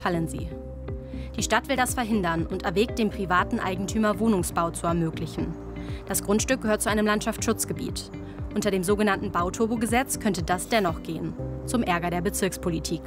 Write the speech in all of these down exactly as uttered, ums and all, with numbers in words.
fallen sie. Die Stadt will das verhindern und erwägt, dem privaten Eigentümer Wohnungsbau zu ermöglichen. Das Grundstück gehört zu einem Landschaftsschutzgebiet. Unter dem sogenannten Bauturbo-Gesetz könnte das dennoch gehen, zum Ärger der Bezirkspolitik.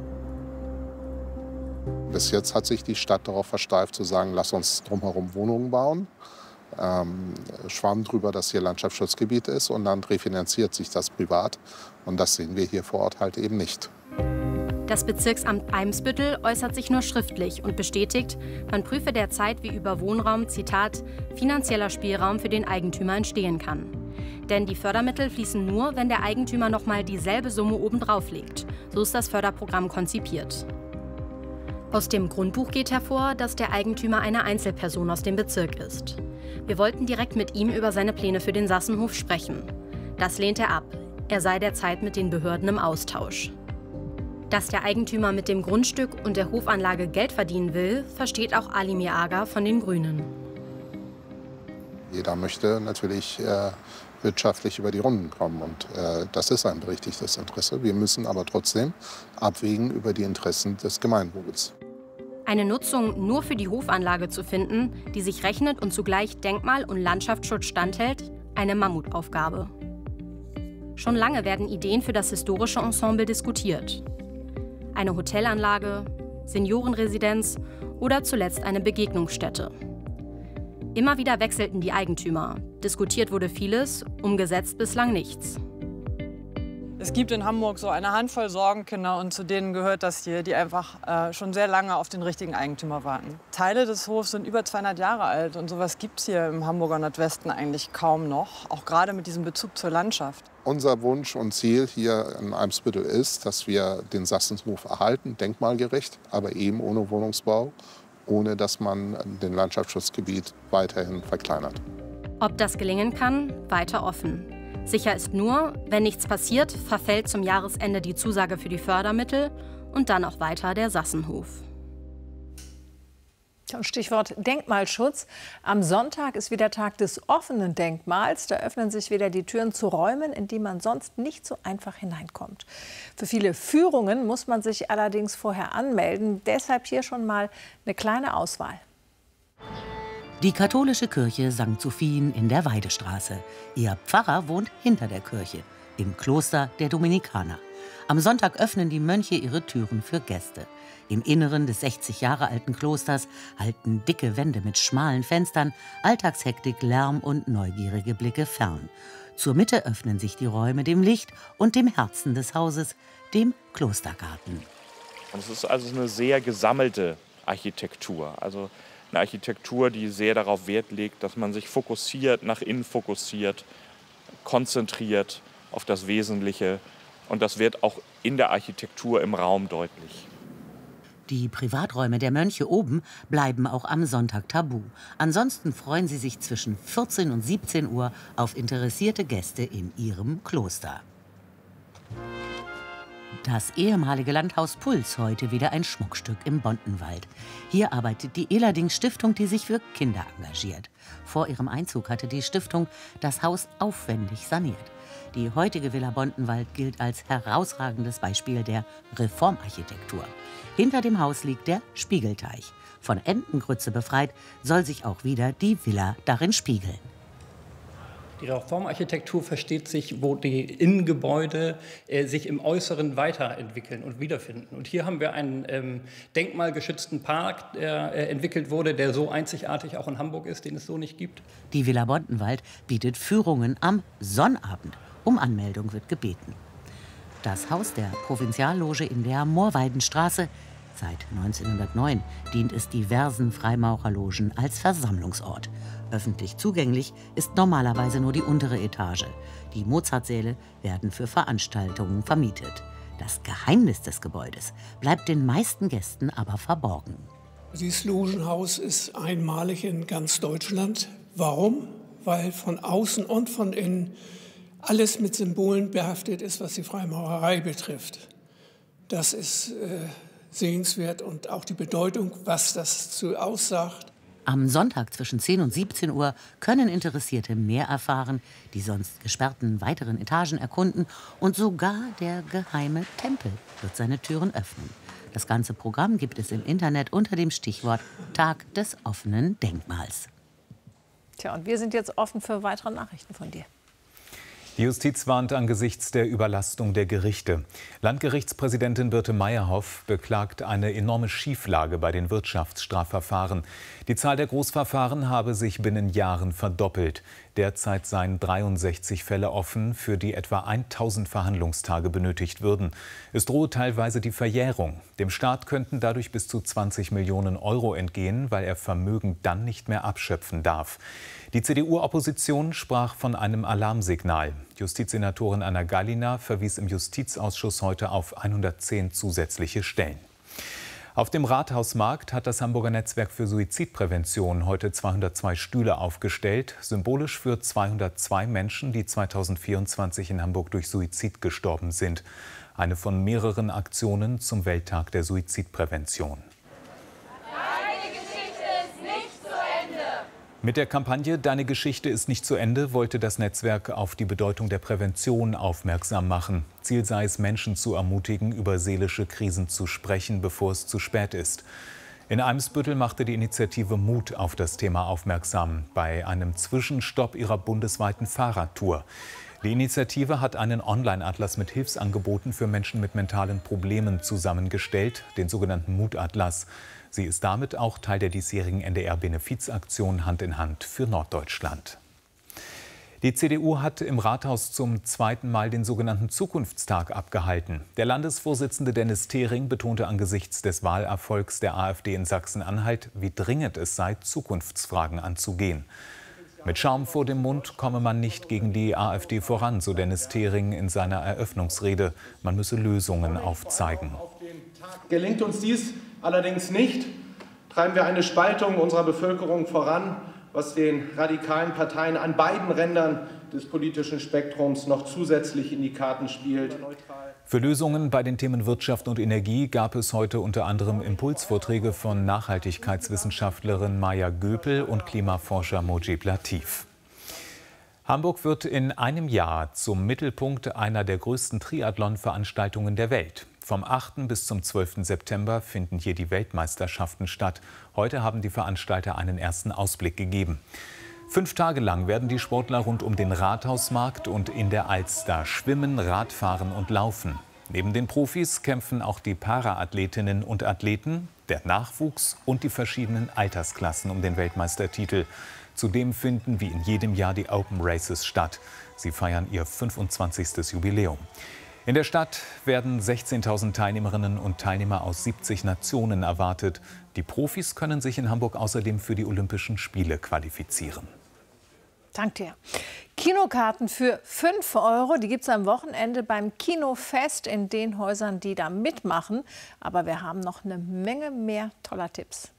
Bis jetzt hat sich die Stadt darauf versteift zu sagen, lass uns drumherum Wohnungen bauen. Ähm, schwamm drüber, dass hier Landschaftsschutzgebiet ist, und dann refinanziert sich das privat. Und das sehen wir hier vor Ort halt eben nicht. Das Bezirksamt Eimsbüttel äußert sich nur schriftlich und bestätigt, man prüfe derzeit, wie über Wohnraum, Zitat, finanzieller Spielraum für den Eigentümer entstehen kann. Denn die Fördermittel fließen nur, wenn der Eigentümer noch mal dieselbe Summe obendrauf legt. So ist das Förderprogramm konzipiert. Aus dem Grundbuch geht hervor, dass der Eigentümer eine Einzelperson aus dem Bezirk ist. Wir wollten direkt mit ihm über seine Pläne für den Sassenhof sprechen. Das lehnt er ab. Er sei derzeit mit den Behörden im Austausch. Dass der Eigentümer mit dem Grundstück und der Hofanlage Geld verdienen will, versteht auch Alimir Aga von den Grünen. Jeder möchte natürlich äh, wirtschaftlich über die Runden kommen, und äh, das ist ein berechtigtes Interesse. Wir müssen aber trotzdem abwägen über die Interessen des Gemeinwohls. Eine Nutzung nur für die Hofanlage zu finden, die sich rechnet und zugleich Denkmal- und Landschaftsschutz standhält, eine Mammutaufgabe. Schon lange werden Ideen für das historische Ensemble diskutiert. Eine Hotelanlage, Seniorenresidenz oder zuletzt eine Begegnungsstätte. Immer wieder wechselten die Eigentümer. Diskutiert wurde vieles, umgesetzt bislang nichts. Es gibt in Hamburg so eine Handvoll Sorgenkinder, und zu denen gehört das hier, die einfach äh, schon sehr lange auf den richtigen Eigentümer warten. Teile des Hofs sind über zweihundert Jahre alt, und sowas gibt es hier im Hamburger Nordwesten eigentlich kaum noch, auch gerade mit diesem Bezug zur Landschaft. Unser Wunsch und Ziel hier in Eimsbüttel ist, dass wir den Sassenhof erhalten, denkmalgerecht, aber eben ohne Wohnungsbau, ohne dass man den Landschaftsschutzgebiet weiterhin verkleinert. Ob das gelingen kann, weiter offen. Sicher ist nur, wenn nichts passiert, verfällt zum Jahresende die Zusage für die Fördermittel und dann auch weiter der Sassenhof. Stichwort Denkmalschutz. Am Sonntag ist wieder Tag des offenen Denkmals. Da öffnen sich wieder die Türen zu Räumen, in die man sonst nicht so einfach hineinkommt. Für viele Führungen muss man sich allerdings vorher anmelden. Deshalb hier schon mal eine kleine Auswahl. Die katholische Kirche Sankt Sophien in der Weidestraße. Ihr Pfarrer wohnt hinter der Kirche, im Kloster der Dominikaner. Am Sonntag öffnen die Mönche ihre Türen für Gäste. Im Inneren des sechzig Jahre alten Klosters halten dicke Wände mit schmalen Fenstern Alltagshektik, Lärm und neugierige Blicke fern. Zur Mitte öffnen sich die Räume dem Licht und dem Herzen des Hauses, dem Klostergarten. Es ist also eine sehr gesammelte Architektur. Also eine Architektur, die sehr darauf Wert legt, dass man sich fokussiert, nach innen fokussiert, konzentriert auf das Wesentliche. Und das wird auch in der Architektur im Raum deutlich. Die Privaträume der Mönche oben bleiben auch am Sonntag tabu. Ansonsten freuen sie sich zwischen vierzehn und siebzehn Uhr auf interessierte Gäste in ihrem Kloster. Das ehemalige Landhaus Puls, heute wieder ein Schmuckstück im Bontenwald. Hier arbeitet die Ehlerdings Stiftung, die sich für Kinder engagiert. Vor ihrem Einzug hatte die Stiftung das Haus aufwendig saniert. Die heutige Villa Bontenwald gilt als herausragendes Beispiel der Reformarchitektur. Hinter dem Haus liegt der Spiegelteich. Von Entengrütze befreit soll sich auch wieder die Villa darin spiegeln. Die Reformarchitektur versteht sich, wo die Innengebäude äh, sich im Äußeren weiterentwickeln und wiederfinden. Und hier haben wir einen ähm, denkmalgeschützten Park, der äh, entwickelt wurde, der so einzigartig auch in Hamburg ist, den es so nicht gibt. Die Villa Bontenwald bietet Führungen am Sonnabend. Um Anmeldung wird gebeten. Das Haus der Provinzialloge in der Moorweidenstraße. Seit neunzehnhundertneun dient es diversen Freimaurerlogen als Versammlungsort. Öffentlich zugänglich ist normalerweise nur die untere Etage. Die Mozartsäle werden für Veranstaltungen vermietet. Das Geheimnis des Gebäudes bleibt den meisten Gästen aber verborgen. Dieses Logenhaus ist einmalig in ganz Deutschland. Warum? Weil von außen und von innen alles mit Symbolen behaftet ist, was die Freimaurerei betrifft. Das ist äh, sehenswert, und auch die Bedeutung, was das zu aussagt. Am Sonntag zwischen zehn und siebzehn Uhr können Interessierte mehr erfahren, die sonst gesperrten weiteren Etagen erkunden, und sogar der geheime Tempel wird seine Türen öffnen. Das ganze Programm gibt es im Internet unter dem Stichwort Tag des offenen Denkmals. Tja, und wir sind jetzt offen für weitere Nachrichten von dir. Die Justiz warnt angesichts der Überlastung der Gerichte. Landgerichtspräsidentin Birte Meyerhoff beklagt eine enorme Schieflage bei den Wirtschaftsstrafverfahren. Die Zahl der Großverfahren habe sich binnen Jahren verdoppelt. Derzeit seien dreiundsechzig Fälle offen, für die etwa tausend Verhandlungstage benötigt würden. Es drohe teilweise die Verjährung. Dem Staat könnten dadurch bis zu zwanzig Millionen Euro entgehen, weil er Vermögen dann nicht mehr abschöpfen darf. Die C D U-Opposition sprach von einem Alarmsignal. Justizsenatorin Anna Gallina verwies im Justizausschuss heute auf hundertzehn zusätzliche Stellen. Auf dem Rathausmarkt hat das Hamburger Netzwerk für Suizidprävention heute zweihundertzwei Stühle aufgestellt, symbolisch für zweihundertzwei Menschen, die zweitausendvierundzwanzig in Hamburg durch Suizid gestorben sind. Eine von mehreren Aktionen zum Welttag der Suizidprävention. Mit der Kampagne Deine Geschichte ist nicht zu Ende wollte das Netzwerk auf die Bedeutung der Prävention aufmerksam machen. Ziel sei es, Menschen zu ermutigen, über seelische Krisen zu sprechen, bevor es zu spät ist. In Eimsbüttel machte die Initiative Mut auf das Thema aufmerksam, bei einem Zwischenstopp ihrer bundesweiten Fahrradtour. Die Initiative hat einen Online-Atlas mit Hilfsangeboten für Menschen mit mentalen Problemen zusammengestellt, den sogenannten Mutatlas. Sie ist damit auch Teil der diesjährigen N D R-Benefizaktion Hand in Hand für Norddeutschland. Die C D U hat im Rathaus zum zweiten Mal den sogenannten Zukunftstag abgehalten. Der Landesvorsitzende Dennis Thering betonte angesichts des Wahlerfolgs der AfD in Sachsen-Anhalt, wie dringend es sei, Zukunftsfragen anzugehen. Mit Schaum vor dem Mund komme man nicht gegen die AfD voran, so Dennis Thering in seiner Eröffnungsrede. Man müsse Lösungen aufzeigen. Gelingt uns dies allerdings nicht, treiben wir eine Spaltung unserer Bevölkerung voran, was den radikalen Parteien an beiden Rändern des politischen Spektrums noch zusätzlich in die Karten spielt. Für Lösungen bei den Themen Wirtschaft und Energie gab es heute unter anderem Impulsvorträge von Nachhaltigkeitswissenschaftlerin Maya Göpel und Klimaforscher Mojib Latif. Hamburg wird in einem Jahr zum Mittelpunkt einer der größten Triathlon-Veranstaltungen der Welt. Vom achten bis zum zwölften September finden hier die Weltmeisterschaften statt. Heute haben die Veranstalter einen ersten Ausblick gegeben. Fünf Tage lang werden die Sportler rund um den Rathausmarkt und in der Alster schwimmen, Radfahren und laufen. Neben den Profis kämpfen auch die Paraathletinnen und Athleten, der Nachwuchs und die verschiedenen Altersklassen um den Weltmeistertitel. Zudem finden wie in jedem Jahr die Open Races statt. Sie feiern ihr fünfundzwanzigstes Jubiläum. In der Stadt werden sechzehntausend Teilnehmerinnen und Teilnehmer aus siebzig Nationen erwartet. Die Profis können sich in Hamburg außerdem für die Olympischen Spiele qualifizieren. Danke dir. Kinokarten für fünf Euro, die gibt es am Wochenende beim Kinofest in den Häusern, die da mitmachen. Aber wir haben noch eine Menge mehr toller Tipps.